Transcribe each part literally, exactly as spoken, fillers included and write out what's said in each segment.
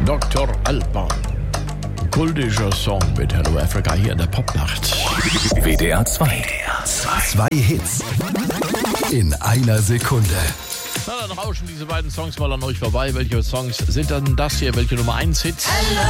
Doktor Alban. Kultischer Song mit Hello Africa hier in der Popnacht. W D R zwei. Zwei Hits in einer Sekunde. Na, dann rauschen diese beiden Songs mal an euch vorbei. Welche Songs sind dann das hier? Welche Nummer eins Hits?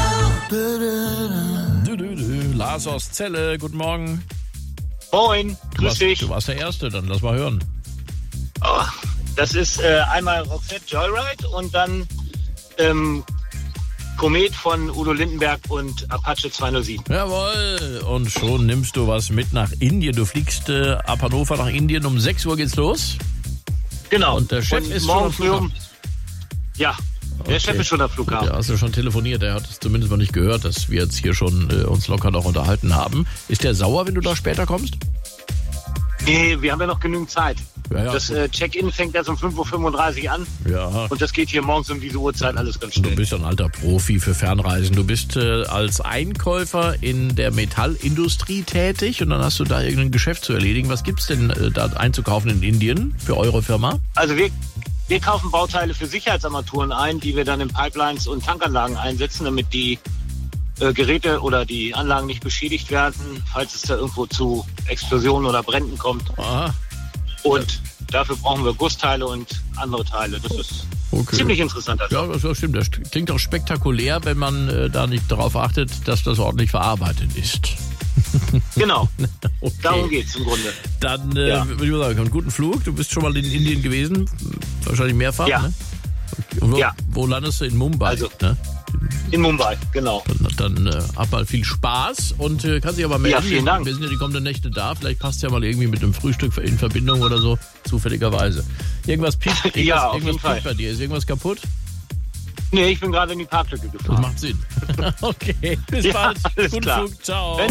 Du, du, du. Lars aus Celle, guten Morgen. Moin, Du grüß warst, dich. du warst der Erste, dann lass mal hören. Oh, das ist äh, einmal Roxette Joyride und dann ähm, Komet von Udo Lindenberg und Apache zweihundertsieben. Jawohl, und schon nimmst du was mit nach Indien. Du fliegst äh, ab Hannover nach Indien, um sechs Uhr geht's los. Genau. Und der Chef ist schon morgen am früh um. Flughafen. Ja, der Okay. Chef ist schon am Flughafen. Ja, hast du schon telefoniert, er hat es zumindest mal nicht gehört, dass wir jetzt hier schon äh, uns locker noch unterhalten haben. Ist der sauer, wenn du da später kommst? Nee, wir haben ja noch genügend Zeit. Ja, ja. Das äh, Check-in fängt erst um fünf Uhr fünfunddreißig an Ja. und das geht hier morgens um diese Uhrzeit alles ganz Du schnell. bist ein alter Profi für Fernreisen. Du bist äh, als Einkäufer in der Metallindustrie tätig und dann hast du da irgendein Geschäft zu erledigen. Was gibt's denn äh, da einzukaufen in Indien für eure Firma? Also wir, wir kaufen Bauteile für Sicherheitsarmaturen ein, die wir dann in Pipelines und Tankanlagen einsetzen, damit die äh, Geräte oder die Anlagen nicht beschädigt werden, falls es da irgendwo zu Explosionen oder Bränden kommt. Aha, Und dafür brauchen wir Gussteile und andere Teile. Das ist okay. ziemlich interessant. Also. Ja, das, das stimmt. Das klingt auch spektakulär, wenn man äh, da nicht darauf achtet, dass das ordentlich verarbeitet ist. Genau, Okay. darum geht's im Grunde. Dann äh, Ja. würde ich mal sagen, einen guten Flug. Du bist schon mal in Indien gewesen, wahrscheinlich mehrfach. Ja. Ne? Okay. Und wo, Ja. wo landest du? In Mumbai. Also- Ne? In Mumbai, genau. Dann, dann äh, hab mal viel Spaß und äh, kannst dich aber melden. Ja, vielen Dank. Wir sind ja die kommenden Nächte da. Vielleicht passt ja mal irgendwie mit einem Frühstück in Verbindung oder so, zufälligerweise. Irgendwas piept, irgendwas, Ja, auf irgendwas jeden Fall. piept bei dir. Ist irgendwas kaputt? Nee, ich bin gerade in die Parklücke Das gefahren. macht Sinn. Okay, bis Ja, bald. alles Guten klar. Flug. Ciao. Wenn